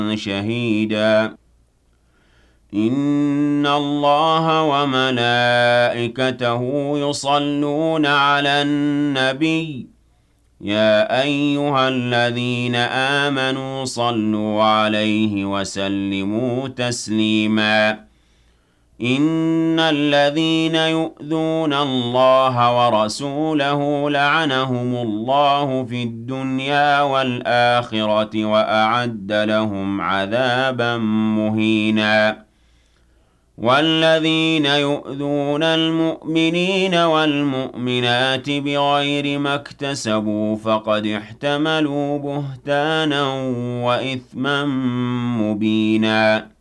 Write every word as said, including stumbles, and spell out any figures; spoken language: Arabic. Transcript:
شهيدا إن الله وملائكته يصلون على النبي يا أيها الذين آمنوا صلوا عليه وسلموا تسليما إن الذين يؤذون الله ورسوله لعنهم الله في الدنيا والآخرة وأعد لهم عذابا مهينا والذين يؤذون المؤمنين والمؤمنات بغير ما اكتسبوا فقد احتملوا بهتانا وإثما مبينا